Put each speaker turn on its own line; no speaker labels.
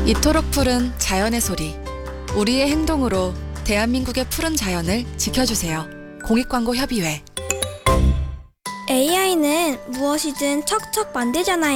이토록 푸른 자연의 소리. 우리의 행동으로 대한민국의 푸른 자연을 지켜주세요. 공익광고협의회.
AI는 무엇이든 척척 만들잖아요.